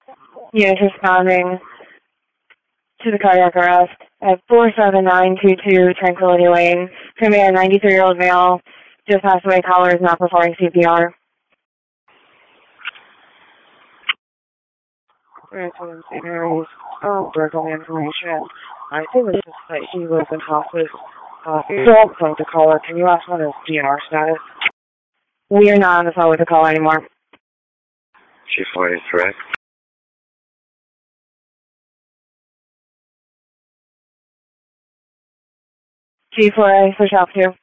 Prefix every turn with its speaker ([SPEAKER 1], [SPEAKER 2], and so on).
[SPEAKER 1] Unit responding to the cardiac arrest at 47922 Tranquility Lane. Could be a 93-year-old male, just passed away. Caller is not performing CPR. St. Mary's, Berkeley information. I think this is that he was in hospice. You don't phone the caller. Can you ask what his DNR status? We are not on the phone with the caller anymore.
[SPEAKER 2] G4A is correct.
[SPEAKER 1] G4A, switch off 2.